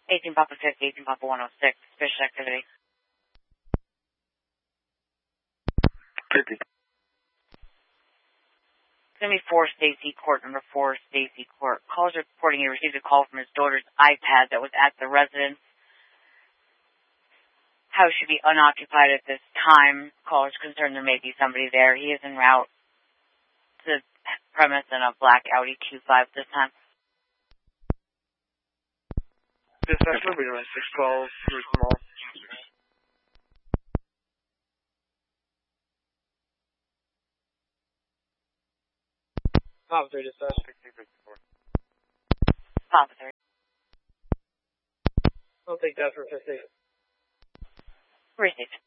18 Papa 50, 18 Papa 106, suspicious activity. 50. It's going to be 4 Stacy Court, number 4 Stacy Court. Caller's reporting he received a call from his daughter's iPad that was at the residence. House should be unoccupied at this time. Caller's concerned there may be somebody there. He is en route to the premise in a black Audi Q5 this time. Dispatch, we run 612 through small. Papa 3, dispatch. 1654. Papa 3. I'll take that for 50. Received.